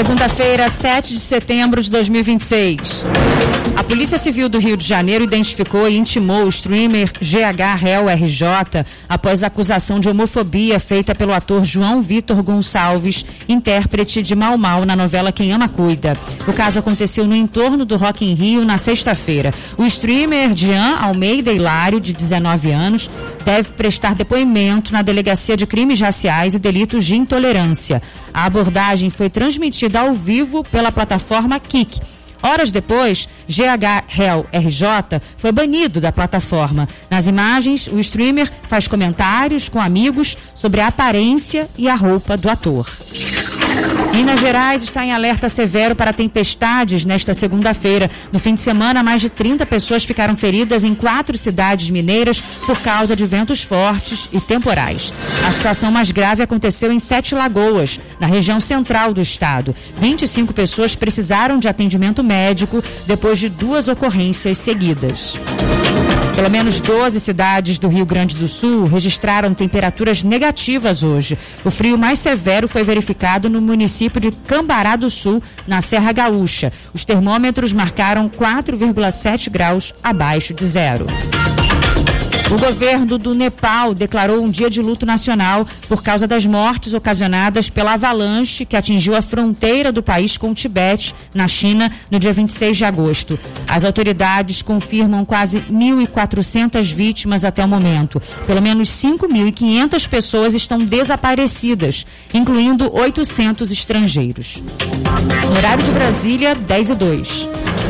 Segunda-feira, 7 de setembro de 2026. A Polícia Civil do Rio de Janeiro identificou e intimou o streamer GH-REL-RJ após a acusação de homofobia feita pelo ator João Vitor Gonçalves, intérprete de Mau Mau na novela Quem Ama Cuida. O caso aconteceu no entorno do Rock in Rio na sexta-feira. O streamer Jean Almeida Hilário, de 19 anos, deve prestar depoimento na Delegacia de Crimes Raciais e Delitos de Intolerância. A abordagem foi transmitida ao vivo pela plataforma Kik. Horas depois, GH-REL-RJ foi banido da plataforma. Nas imagens, o streamer faz comentários com amigos sobre a aparência e a roupa do ator. Minas Gerais está em alerta severo para tempestades nesta segunda-feira. No fim de semana, mais de 30 pessoas ficaram feridas em 4 cidades mineiras por causa de ventos fortes e temporais. A situação mais grave aconteceu em 7 Lagoas, na região central do estado. 25 pessoas precisaram de atendimento médico depois de 2 ocorrências seguidas. Pelo menos 12 cidades do Rio Grande do Sul registraram temperaturas negativas hoje. O frio mais severo foi verificado no município de Cambará do Sul, na Serra Gaúcha. Os termômetros marcaram 4,7 graus abaixo de zero. O governo do Nepal declarou um dia de luto nacional por causa das mortes ocasionadas pela avalanche que atingiu a fronteira do país com o Tibete, na China, no dia 26 de agosto. As autoridades confirmam quase 1.400 vítimas até o momento. Pelo menos 5.500 pessoas estão desaparecidas, incluindo 800 estrangeiros. No horário de Brasília, 10h02.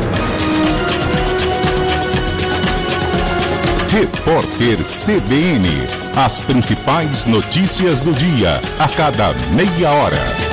Repórter CBN. As principais notícias do dia, a cada meia hora.